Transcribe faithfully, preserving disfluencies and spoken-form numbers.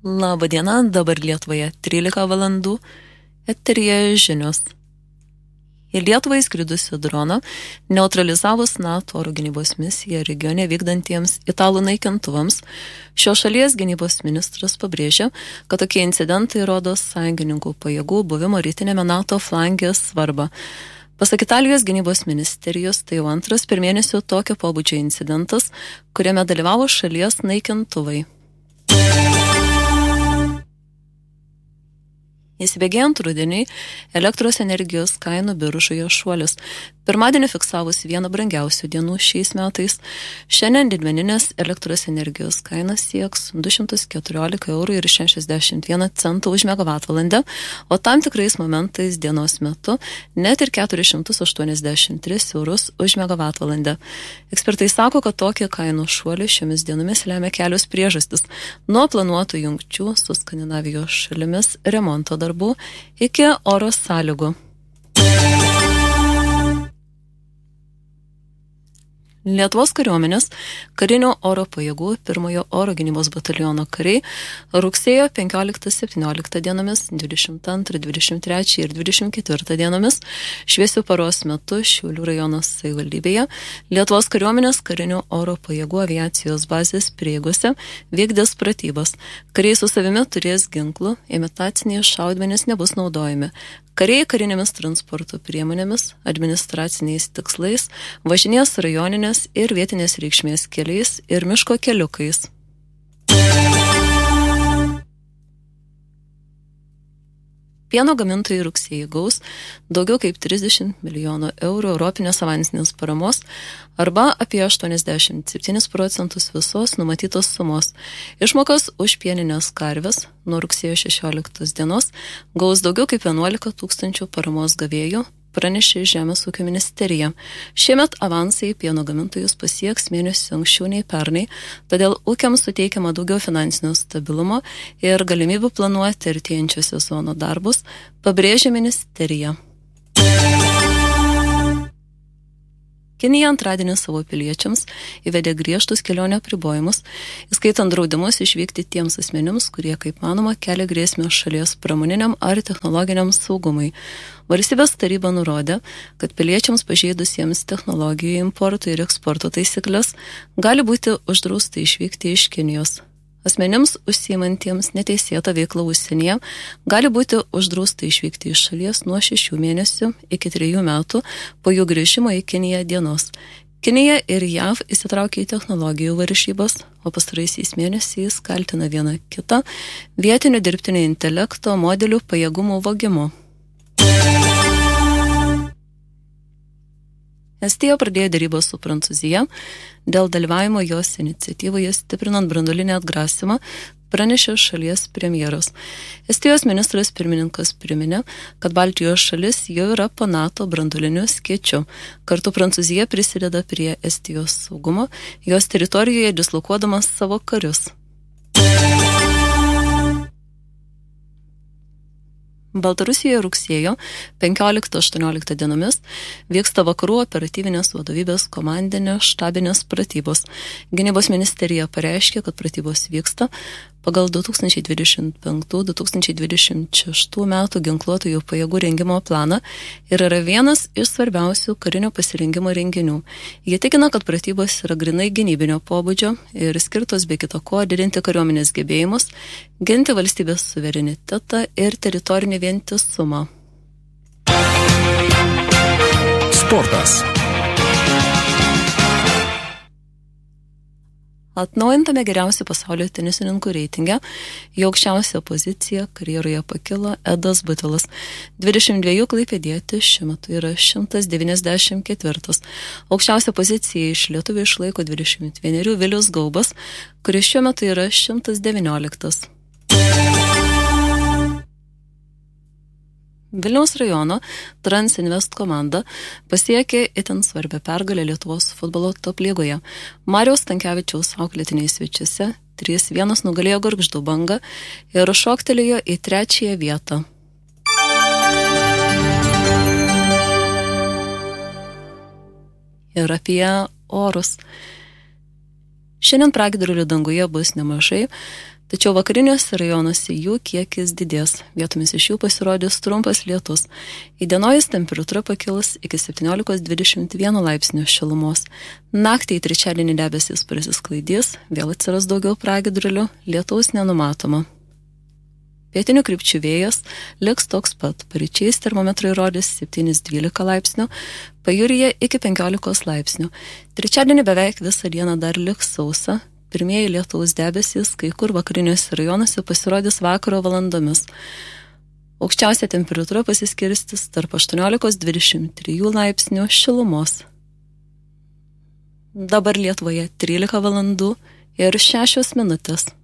Labą dieną, dabar Lietuvoje trylika valandų, eteryje žinios. Į Lietuvą įskridusi droną neutralizavus NATO oro gynybos misiją regione vykdantiems italų naikintuvams, šios šalies gynybos ministras pabrėžė, kad tokie incidentai rodo sąjungininkų pajėgų buvimo rytinėme NATO flange svarbą. Pasak Italijos gynybos ministerijos, tai jau antras per mėnesio tokio pobūdžio incidentas, kuriame dalyvavo šalies naikintuvai. Įsibėgėjant rudeniui, elektros energijos kainų biržoje šuolis. Pirmadienį fiksavus vieną brangiausių dienų šiais metais, šiandien didmeninės elektros energijos kaina sieks du šimtus keturiolika eurų ir šešiasdešimt vieną centą už megavatvalandę, o tam tikrais momentais dienos metu net ir keturis šimtus aštuoniasdešimt tris eurus už megavatvalandę. Ekspertai sako, kad tokį kainų šuolį šiomis dienomis lemia kelios priežastis, nuo planuotų jungčių su Skandinavijos šalimis remonto darbų iki oro sąlygų. Lietuvos kariuomenės karinio oro pajėgų pirmojo oro gynybos bataliono kariai rugsėjo penkioliktą septynioliktą dienomis, dvidešimt antrą dvidešimt trečią ir dvidešimt ketvirtą dienomis šviesių paros metu Šiaulių rajono savivaldybėje Lietuvos kariuomenės karinio oro pajėgų aviacijos bazės prieigose vykdės pratybas. Kariai su savimi turės ginklų, imitaciniai šaudmenys nebus naudojami. Kariai karinėmis transporto priemonėmis, administraciniais tikslais, važinės rajoninės ir vietinės reikšmės keliais ir miško keliukais. Pieno gamintojai rugsėjį gaus daugiau kaip trisdešimt milijonų eurų europinės avansinės paramos arba apie aštuoniasdešimt septynis procentus visos numatytos sumos. Išmokas už pieninės karves nuo rugsėjo šešioliktos dienos gaus daugiau kaip vienuolika tūkstančių paramos gavėjų, pranešė Žemės ūkio ministerija. Šiemet avansai pieno gamintojus pasieks mėnesį anksčiau nei pernai, todėl ūkiams suteikiama daugiau finansinio stabilumo ir galimybių planuoti artėjančio sezono darbus, pabrėžė ministerija. Kinija antradienį savo piliečiams įvedė griežtus kelionio apribojimus, įskaitant draudimus išvykti tiems asmenims, kurie, kaip manoma, kelia grėsmę šalies pramoniniam ar technologiniam saugumui. Valstybės taryba nurodė, kad piliečiams pažeidusiems technologijų importo ir eksporto taisyklės gali būti uždrausta išvykti iš Kinijos. Asmenims užsiimantiems neteisėtą veiklą užsienyje gali būti uždrausta išvykti iš šalies nuo šešių mėnesių iki trijų metų po jų grįžimo į Kiniją dienos. Kinija ir J A V įsitraukė į technologijų varžybas, o pastaraisiais mėnesiais kaltina vieną kitą vietinių dirbtinio intelekto modelių pajėgumų vogimu. Estija pradėjo derybas su Prancūzija dėl dalyvavimo jos iniciatyvoje stiprinant branduolinį atgrasymą, pranešė šalies premjeras. Estijos ministras pirmininkas priminė, kad Baltijos šalis jau yra po NATO branduoliniu skėčiu. Kartu Prancūzija prisideda prie Estijos saugumo, jos teritorijoje dislokuodamas savo karius. Baltarusijoje rugsėjo penkioliktą aštuonioliktą dienomis vyksta vakarų operatyvinės vadovybės komandinės štabinės pratybos. Gynybos ministerija pareiškė, kad pratybos vyksta pagal du tūkstančiai dvidešimt penktų - du tūkstančiai dvidešimt šeštų metų ginkluotojų pajėgų rengimo planą ir yra vienas iš svarbiausių karinio pasirengimo renginių. Jie tikina, kad pratybos yra grinai gynybinio pobūdžio ir skirtos be kito ko didinti kariuomenės gebėjimus, ginti valstybės suverenitetą ir teritorinį vientisumą. Sportas. Atnaujintame geriausių pasaulio tenisininkų reitinge į aukščiausią poziciją karjeroje pakilo Edas Butilas. dvidešimt dviejų klaipėdietis šiuo metu yra šimtas devyniasdešimt ketvirtas. Aukščiausią poziciją iš lietuvių išlaiko dvidešimt vienerių Vilius Gaubas, kuris šiuo metu yra šimtas devynioliktas. Vilniaus rajono Transinvest komanda pasiekė itin svarbią pergalę Lietuvos futbolo top lygoje. Mariaus Stankevičiaus auklėtiniai svečiuose trys vienas nugalėjo Gargždų Bangą ir šoktelėjo į trečiąją vietą. Ir apie orus. Šiandien pragiedrulių danguje bus nemažai, Tačiau vakariniuose rajonuose jų kiekis didės. Vietomis iš jų pasirodys trumpas lietus. Įdienojus temperatūra pakils iki septyniolika dvidešimt vienas laipsnių šilumos. Naktį į trečiadienį debesys prasisklaidys, vėl atsiras daugiau pragiedrulių, lietaus nenumatoma. Pietinių krypčių vėjas liks toks pat. Paryčiais termometrai rodys septyni dvylika laipsnių, pajūryje iki penkiolika laipsnių. Trečiadienį beveik visą dieną dar liks sausa. Pirmieji lietaus debesys kai kur vakariniuose rajonuose pasirodys vakaro valandomis. Aukščiausia temperatūra pasiskirstis tarp aštuoniolikos dvidešimt trijų laipsnių šilumos. Dabar Lietuvoje trylika valandų ir šešios minutės.